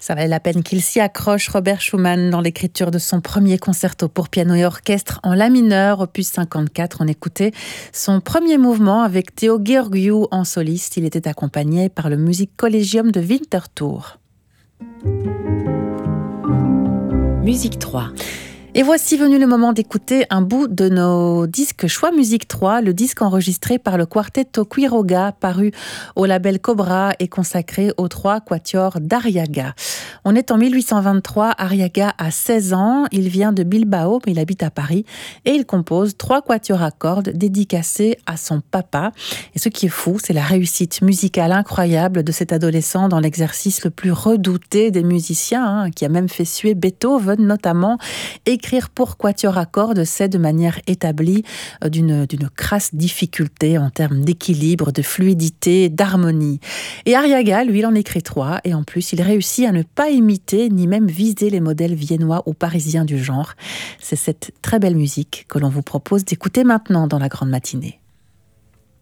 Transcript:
Ça valait la peine qu'il s'y accroche, Robert Schumann, dans l'écriture de son premier concerto pour piano et orchestre en la mineur, opus 54. On écoutait son premier mouvement avec Théo Georgiou en soliste. Il était accompagné par le Music Collegium de Winterthur. Musique 3. Et voici venu le moment d'écouter un bout de nos disques Choix Musique 3, le disque enregistré par le Quartetto Quiroga, paru au label Cobra et consacré aux 3 quatuors d'Arriaga. On est en 1823, Arriaga a 16 ans, il vient de Bilbao, mais il habite à Paris, et il compose 3 quatuors à cordes dédicacés à son papa. Et ce qui est fou, c'est la réussite musicale incroyable de cet adolescent dans l'exercice le plus redouté des musiciens, qui a même fait suer Beethoven notamment. Écrire pour quatuor à cordes, c'est de manière établie d'une crasse difficulté en termes d'équilibre, de fluidité, d'harmonie. Et Arriaga, lui, il en écrit 3, et en plus, il réussit à ne pas imiter, ni même viser les modèles viennois ou parisiens du genre. C'est cette très belle musique que l'on vous propose d'écouter maintenant dans la grande matinée.